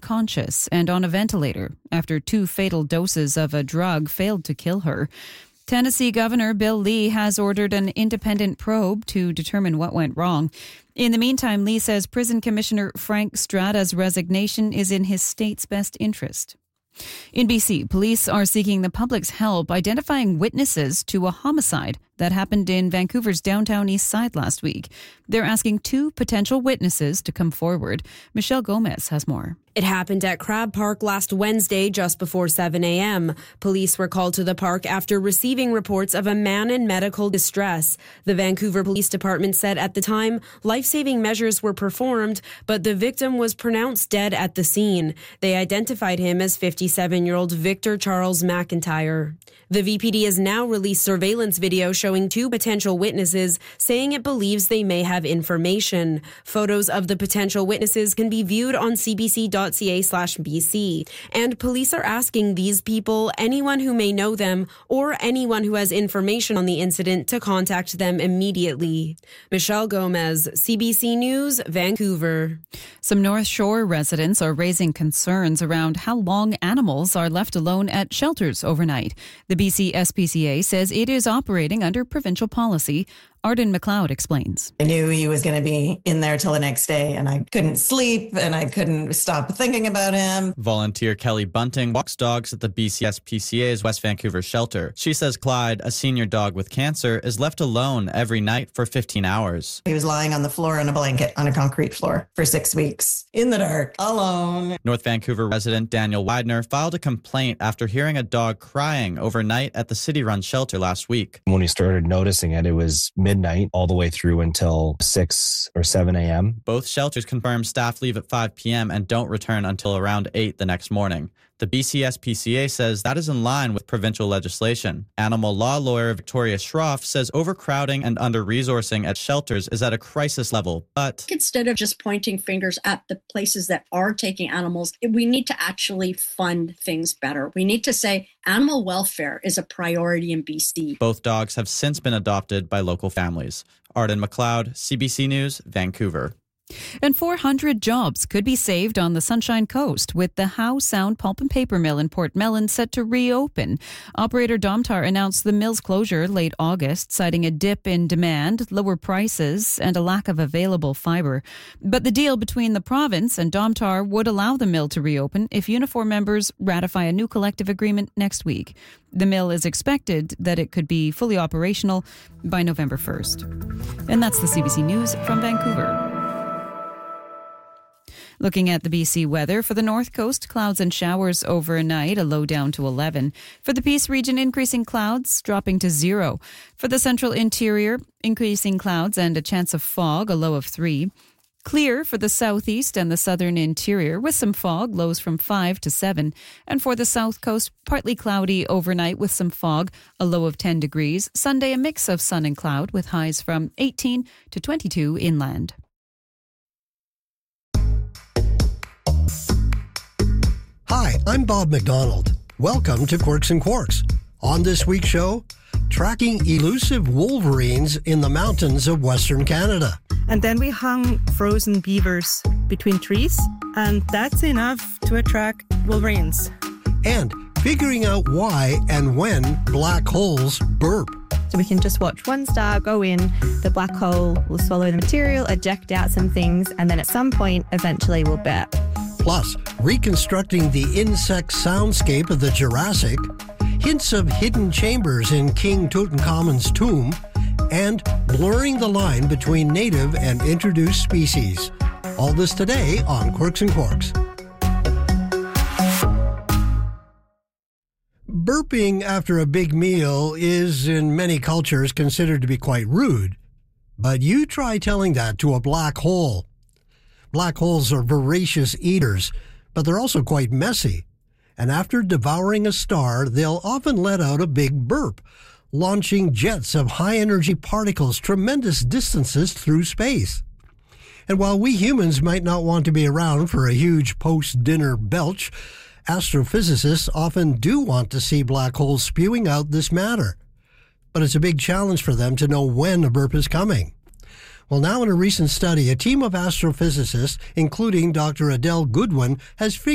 unconscious and on a ventilator after 2 fatal doses of a drug failed to kill her. Tennessee Governor Bill Lee has ordered an independent probe to determine what went wrong. In the meantime, Lee says Prison Commissioner Frank Strada's resignation is in his state's best interest. In BC, police are seeking the public's help identifying witnesses to a homicide that happened in Vancouver's downtown east side last week. They're asking 2 potential witnesses to come forward. Michelle Gomez has more. It happened at Crab Park last Wednesday just before 7 a.m. Police were called to the park after receiving reports of a man in medical distress. The Vancouver Police Department said at the time life-saving measures were performed, but the victim was pronounced dead at the scene. They identified him as 57-year-old Victor Charles McIntyre. The VPD has now released surveillance video showing 2 potential witnesses, saying it believes they may have information. Photos of the potential witnesses can be viewed on cbc.ca/BC. And police are asking these people, anyone who may know them, or anyone who has information on the incident to contact them immediately. Michelle Gomez, CBC News, Vancouver. Some North Shore residents are raising concerns around how long animals are left alone at shelters overnight. The BC SPCA says it is operating under provincial policy. Arden McLeod explains. I knew he was going to be in there till the next day, and I couldn't sleep, and I couldn't stop thinking about him. Volunteer Kelly Bunting walks dogs at the BC SPCA's West Vancouver shelter. She says Clyde, a senior dog with cancer, is left alone every night for 15 hours. He was lying on the floor in a blanket on a concrete floor for 6 weeks, in the dark, alone. North Vancouver resident Daniel Widener filed a complaint after hearing a dog crying overnight at the city-run shelter last week. When we started noticing it, it was midnight all the way through until 6 or 7 a.m. Both shelters confirm staff leave at 5 p.m. and don't return until around 8 the next morning. The BC SPCA says that is in line with provincial legislation. Animal law lawyer Victoria Schroff says overcrowding and under-resourcing at shelters is at a crisis level, but instead of just pointing fingers at the places that are taking animals, we need to actually fund things better. We need to say animal welfare is a priority in BC. Both dogs have since been adopted by local families. Arden McLeod, CBC News, Vancouver. And 400 jobs could be saved on the Sunshine Coast with the Howe Sound Pulp and Paper Mill in Port Mellon set to reopen. Operator Domtar announced the mill's closure late August, citing a dip in demand, lower prices, and a lack of available fibre. But the deal between the province and Domtar would allow the mill to reopen if Unifor members ratify a new collective agreement next week. The mill is expected that it could be fully operational by November 1st. And that's the CBC News from Vancouver. Looking at the BC weather, for the North Coast, clouds and showers overnight, a low down to 11. For the Peace region, increasing clouds, dropping to 0. For the Central Interior, increasing clouds and a chance of fog, a low of 3. Clear for the Southeast and the Southern Interior, with some fog, lows from 5 to 7. And for the South Coast, partly cloudy overnight with some fog, a low of 10 degrees. Sunday, a mix of sun and cloud with highs from 18 to 22 inland. Hi, I'm Bob McDonald. Welcome to Quirks and Quarks. On this week's show, tracking elusive wolverines in the mountains of Western Canada. And then we hung frozen beavers between trees, and that's enough to attract wolverines. And figuring out why and when black holes burp. So we can just watch one star go in, the black hole will swallow the material, eject out some things, and then at some point, eventually will burp. Plus, reconstructing the insect soundscape of the Jurassic, hints of hidden chambers in King Tutankhamun's tomb, and blurring the line between native and introduced species. All this today on Quirks and Quarks. Burping after a big meal is, in many cultures, considered to be quite rude. But you try telling that to a black hole. Black holes are voracious eaters, but they're also quite messy. And after devouring a star, they'll often let out a big burp, launching jets of high-energy particles tremendous distances through space. And while we humans might not want to be around for a huge post-dinner belch, astrophysicists often do want to see black holes spewing out this matter. But it's a big challenge for them to know when a burp is coming. Well, now in a recent study, a team of astrophysicists, including Dr. Adele Goodwin, has figured